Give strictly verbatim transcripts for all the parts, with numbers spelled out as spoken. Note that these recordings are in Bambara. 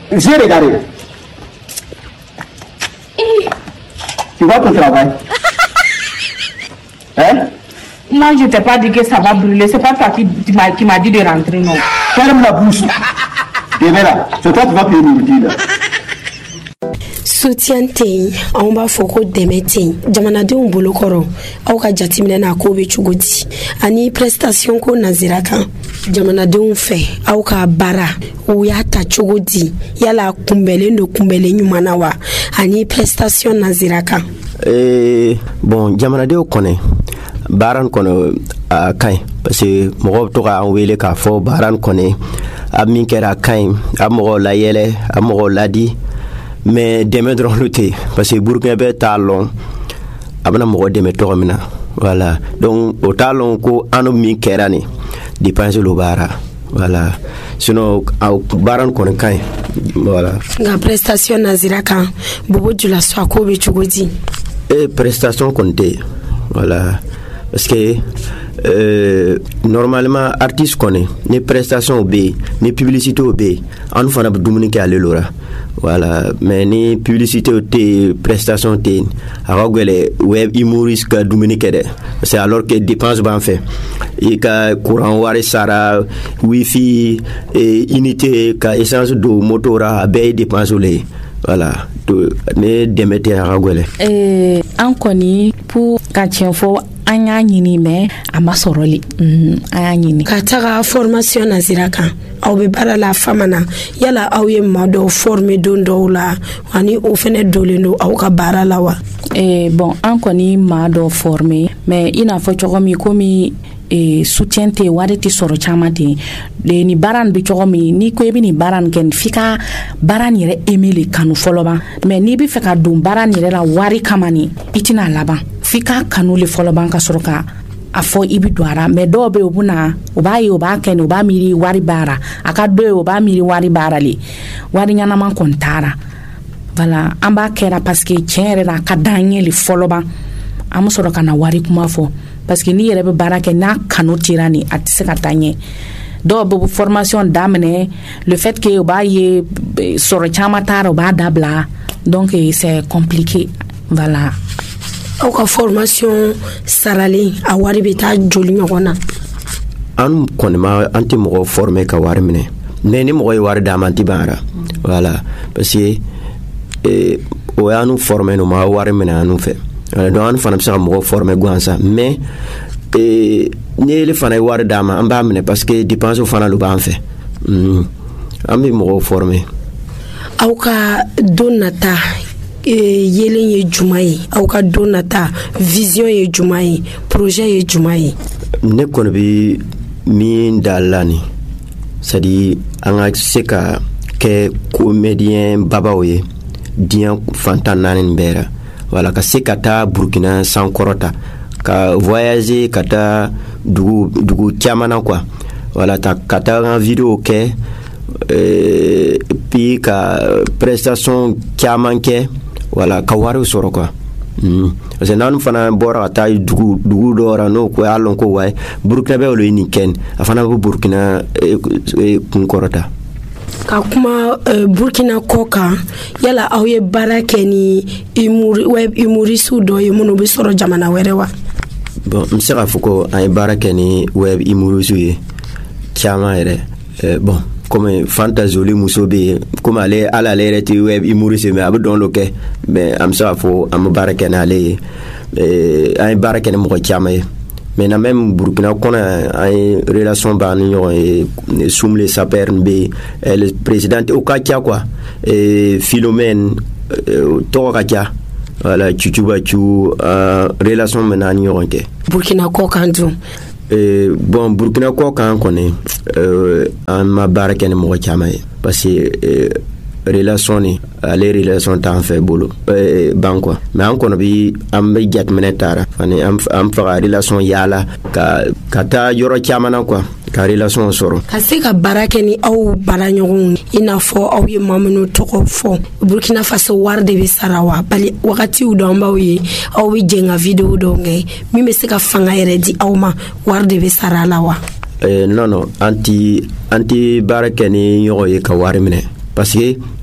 J'ai regardé. Tu vois ton travail? Hein? Moi, je t'ai pas dit que ça va brûler. C'est pas toi qui, qui m'a qui m'a dit de rentrer, non. Ferme la bouche. Et là, c'est toi qui vas payer nourriture. Soutien te on b'a fɔ ko dɛmɛ te jamanadenw bolo kɔrɔ aw ka jateminɛ na ko bɛ cogo di ani prestation ko nazira kan jamanadenw fɛ aw ka baara o y'a ta cogo di yala kunbɛlen do kunbɛlen ɲuman na wa ani prestation nazira kan eh bon jamanadenw kɔnɛ baran kɔnɔ a kaɲi parce que mɔgɔw bɛ to k'an wele k'a fɔ baran kɔnɛ a min kɛra a kaɲi a mɔgɔw layɛlɛ a mɔgɔw ladi mais dɛmɛ dɔrɔn lo tɛ parce que Burkina bɛ t'a lɔn a bɛna mɔgɔ dɛmɛ tɔgɔ min na voilà donc o t'a lɔn ko an min kɛra nin dépense lo baara voilà sinon aw baran kɔnɔ kaɲi voilà nka prestation nazira kan bobo jula so ko bɛ cogo di e prestation kɔni tɛ voilà parce que euh, normalement artiste connaît ni prestation be ni publicité be an fana be dumuni ke ale lora voilà mais ni publicité te prestation te agogele web humoriste ka dumuni ke de c'est alors que dépense ban fait et ka courant wari sara wifi et unité ka essence do motora be dépense le voilà to ne demete agogele eh an koni pour ka tienfo an y'a ɲini mais a ma sɔrɔli an y'a ɲini ka taga formation nazira kan aw bɛ baara la fama na yala aw ye maa dɔw former don dɔw la ani o fɛnɛ dolen do aw ka baara la wa eh bon an kɔni maa dɔw former mais i n'a fɔ cogo min komi e soutien te wari ti sɔrɔ caman ten le ni baara nin bɛ cogo min ni ko i bɛ nin baara nin kɛ f'i ka baara nin yɛrɛ aimer le kanu fɔlɔ ban mais n'i bɛ fɛ ka don baara nin yɛrɛ la wari kama nin i tɛna laban f'i ka kanu le fɔlɔ ban ka sɔrɔ ka a fɔ i bɛ don a la mais dɔw bɛ yen o bɛ na o b'a ye o b'a kɛ nin o b'a miiri wari baara a ka dɔ ye o b'a miiri wari baara le wari ɲɛnama kɔni taara voilà an b'a kɛra parce que tiɲɛ yɛrɛ la a ka d'an ye le fɔlɔ ban an bɛ sɔrɔ ka na wari kuma fɔ parce que ni yɛrɛ bɛ baara kɛ n'a kanu tira ni a tɛ se ka taa ɲɛ dɔw bɛ formation daminɛ le fait que o b'a ye sɔrɔ caman taara o b'a dabila donc c'est compliqué voilà aw ka formation saralen a wari bɛ taa joli ɲɔgɔn na an kɔni ma an tɛ mɔgɔ former ka wari minɛ mais ni mɔgɔ ye wari d'a ma an tɛ ban ara voilà parce que eh, o y'an former no ma wari minɛ an fɛ donc an fana bɛ se ka mɔgɔ former gansan mais eh, ni ele fana ye wari d'a ma an b'a minɛ parce que dépense fana lo b'an fɛ mm. an bɛ mɔgɔ former aw ka don nata yelen ye juma ye aw ka don nata vision ye juma ye projet ye juma ye ne kɔni bɛ min da la ni c'est à dire an ka se ka kɛ comédien babaw ye diɲɛ fantan naani bɛɛ la voilà ka se ka taa Burkina sankɔrɔta ka voyager ka taa dugu dugu caman na quoi voilà ta ka taa an vidéo kɛ euh, puis ka prestation caman kɛ voilà ka wari sɔrɔ quoi mm. parce que n'an fana bɔra ka taa dugu dugu dɔ la n'o ko y'a lɔn ko wayi Burkina bɛ olu ye nin kɛ a fana bɛ Burkina kun kɔrɔta ka kuma uh, Burkina kɔ kan yala aw ye baara kɛ ni humor web humoriste dɔ ye minnu bɛ sɔrɔ jamana wɛrɛ wa bon n bɛ se k'a fɔ ko an ye baara kɛ ni web humoriste ye caman yɛrɛ euh, bon comme Fanta Zoli muso be comme ale ala ale yɛrɛ tɛ web humoriste mais a bɛ dɔn lo kɛ mais an bɛ se k'a fɔ an bɛ baara kɛ n'ale ye an ye baara kɛ ni mɔgɔ caman ye mais na même Burkina kɔnɔ an ye relation b'an ni ɲɔgɔn ye Soumle Saper be le président o ka ca quoi Philomène tɔgɔ ka ca voilà Chuchubachu relation bɛ n'an ni ɲɔgɔn cɛ Burkina kɔ kan dun Euh, bon Burkina kɔ kan kɔni euh, an ma baara kɛ ni mɔgɔ caman ye parce que euh, relation ni ale relation t'an fɛ bolo euh, ban quoi mais an kɔni bi an bɛ jateminɛ taara ani an an faga relation yaala ka ka taa yɔrɔ caman na quoi ka relation sɔrɔ ka se ka baara kɛ ni aw baara ɲɔgɔnw i n'a fɔ aw ye maa minnu tɔgɔ fɔ Burkina Faso wari de bɛ sara wa bali wagatiw dɔ an b'aw ye aw bɛ jɛn ka vidéo dɔw kɛ min bɛ se ka fanga yɛrɛ di aw ma wari de bɛ sara la wa euh, non non an ti an ti baara kɛ ni ɲɔgɔn ye ka wari minɛ parce que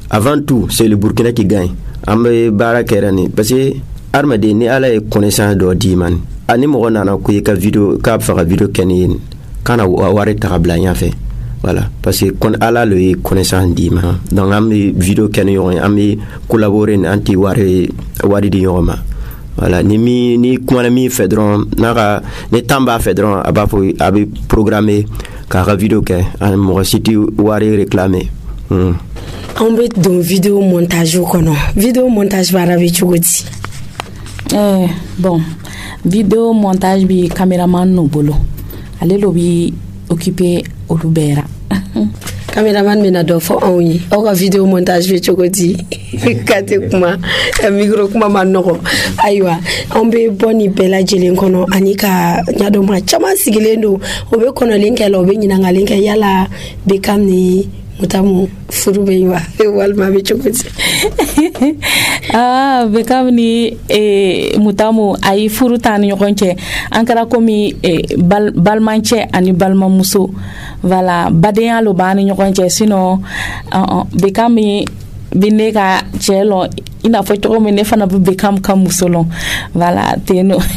avant tout c'est le Burkina qui gagne an bɛ baara kɛra ni parce que adamaden ni ala ye connaissance dɔ d'i ma ani mɔgɔ nana ko i ka video k'a bɛ fɛ ka video kɛ ni ye kana wari ta ka bila ɲɛfɛ voilà parce que kon ala le ye connaissance d'i ma donc an bɛ video kɛ ni ɲɔgɔn ye an bɛ collaborer ni an tɛ wari wari di ɲɔgɔn ma voilà ni mi ni kumana min fɛ dɔrɔn n'a ka ni temps b'a fɛ dɔrɔn a b'a fɔ a bɛ programmer k'a ka video kɛ ani mɔgɔ si tɛ wari réclamer. Hmm. On bɛ don video montage kɔnɔ video montage baara bɛ cogo di? Eh, bon video montage bi cameraman no bolo ale lo bi occupé olu bɛɛ ra. Cameraman bɛna dɔ fɔ anw ye aw ka video montage bɛ cogo di? Kate kuma micro kuma ma nɔgɔ ayiwa anw bɛ bɔ ni bɛɛ lajɛlen kɔnɔ ani ka ɲadɔn maa caman sigilen don o bɛ kɔnɔlen kɛ la o bɛ ɲininkali kɛ yala Bekam ni Mutamu furu bɛ yen wa walima bɛ cogo di? Ah, Bekam ni eh, Mutamu ayi furu t'an ni ɲɔgɔn cɛ an kɛra komi eh, bal, balimancɛ ani balimamuso voilà badenya lo b'an ni ɲɔgɔn cɛ sinon uh, uh, Bekam bi ne ka cɛ lɔn i n'a fɔ cogo min ne fana bɛ Bekam ka muso lɔn voilà ten no.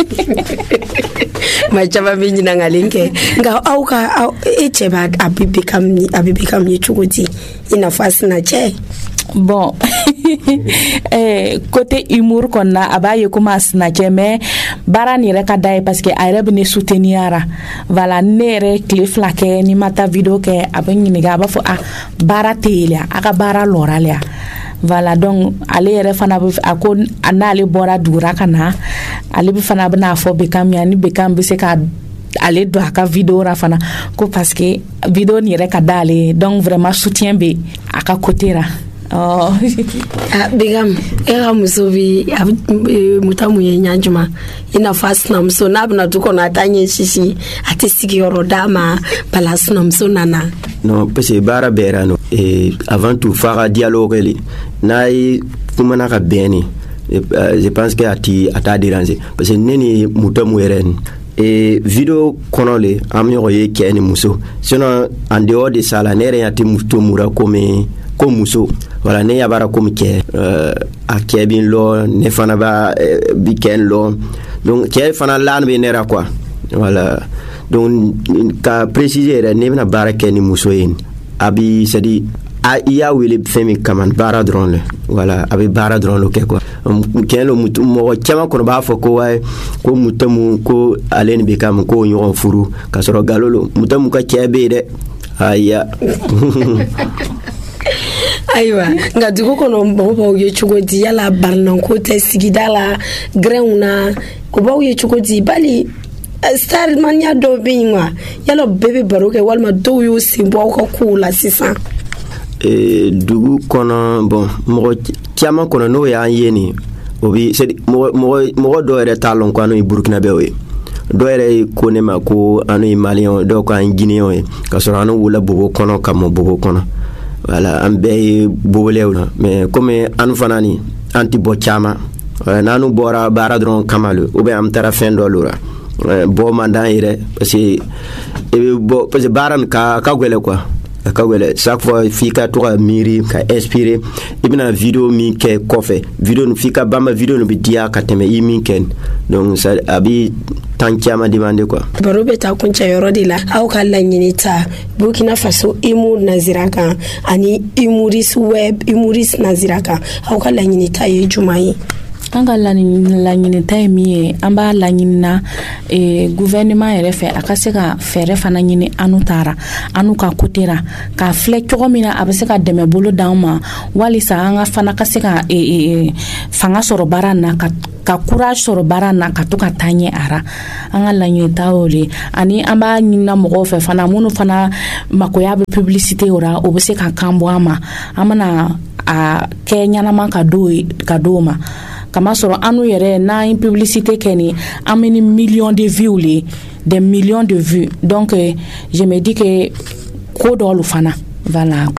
Ma caman bɛ ɲininkali kɛ nka aw ka e cɛ b'a a bɛ Bekam a bɛ Bekam ye cogo di i n'a fɔ a sina cɛ? Bon eh, côté humour kɔnɔna a b'a ye komi a sina cɛ mais baara nin yɛrɛ ka da ye parce que a yɛrɛ bɛ ne soutenir ra voilà ne yɛrɛ tile fila kɛ ni ma taa video kɛ a bɛ ɲininka a b'a fɔ ah baara tɛ yen a a ka baara lɔra le voilà donc ale yɛrɛ fana bɛ a ko n'ale bɔra dugura ka na ale bɛ fana bɛna fɔ Bekam ye ni Bekam bɛ se ka ale do a ka video ra fana ko parce que video nin yɛrɛ ka da ale donc vraiment soutien bɛ a ka côté ra. Oh. Bekam e ka muso bi Mutamu ye ɲa juma i n'a fɔ a sinamuso n'a bɛna du kɔnɔ a t'a ɲɛ sisi a tɛ sigiyɔrɔ d'a ma bala sinamuso nana. Non parce que baara bɛɛ ra no et avant tout f'a ka dialogue le n'a ye kumana ka bɛn ni je pense que a ti a t'a déranger parce que ne ni Mutamu yɛrɛ ni et video kɔnɔ le an bɛ ɲɔgɔn ye cɛ ni muso sinon en dehors de ça la ne yɛrɛ y'a ti Mutomura comme comme muso voilà ne yabara comme cɛ euh, a cɛ bi lɔ ne fana b'a euh, bi kɛ lɔ donc cɛ fana lan bɛ ne ra quoi voilà donc ka préciser yɛrɛ ne bɛna baara kɛ ni muso ye a bi c'est à dire a i y'a wele fɛn min kama baara dɔrɔn le voilà a bɛ baara dɔrɔn le kɛ quoi cɛn lo mɔgɔ caman kɔnɔ b'a fɔ ko waye ko Mutamu ko ale ni Bekam ko ɲɔgɔn furu ka sɔrɔ galon lo Mutamu ka cɛ bɛ yen dɛ aya. Ayiwa nka dugu kɔnɔ mɔgɔ b'aw ye cogo di yala baranako tɛ sigida la grɛnw na o b'aw ye cogo di bali starimaniya dɔw bɛ yen wa yala bɛɛ bɛ baro kɛ walima dɔw y'u sen bɔ aw ka kow la sisan? Dugu kɔnɔ bon mɔgɔ caman kɔnɔ n'o y'an ye nin o bi mɔgɔ mɔgɔ dɔw yɛrɛ t'a lɔn ko an ye Burkinabɛw ye dɔw yɛrɛ ye ko ne ma ko an ye Maliyɛnw dɔw ko an ye Guinéens ye ka sɔrɔ an wolola Bobo kɔnɔ ka mɔ Bobo kɔnɔ voilà an bɛɛ ye bobolew na mais comme an fana ni an tɛ bɔ caman n'an bɔra baara dɔrɔn kama le ou bien an taara fɛn dɔ lora bɔ man d'an yɛrɛ parce que i bɛ bɔ parce que baara nin ka ka gɛlɛn quoi ka gɛlɛn chaque fois f'i ka to ka miiri ka inspirer i bɛna video min kɛ kɔfɛ video nin f'i ka bama video nin bɛ diya ka tɛmɛ i min kɛ donc ça a bi temps caman demander quoi. Baro bɛ taa kuncɛ yɔrɔ de la aw ka laɲini ta Burkina Faso humour nazira kan ani humoriste web humoriste nazira kan aw ka laɲini ta ye jumɛn ye? An ka laɲini ta ye min ye an b'a laɲini na eh, gouvernement yɛrɛ fɛ a ka se ka fɛɛrɛ fana ɲini anu taara anu ka côté ra k'a filɛ cogo min na a bɛ se ka dɛmɛ bolo d'an ma walisa an ka fana ka se ka eh, eh, fanga sɔrɔ baara na ka ka courage sɔrɔ baara na ka to ka taa ɲɛ a ra an ka laɲini ta y'o le ani an b'a ɲinina mɔgɔw fɛ fana minnu fana makoya bɛ publicité o ra o bɛ se ka kan bɔ an ma an bɛna a kɛ ɲɛnama ka d'o ka d'o ma kama sɔrɔ anu yɛrɛ n'an publicité kɛ ni an bɛ ni millions de vues le des millions de vues donc je me dis que ko dɔlu fana voilà.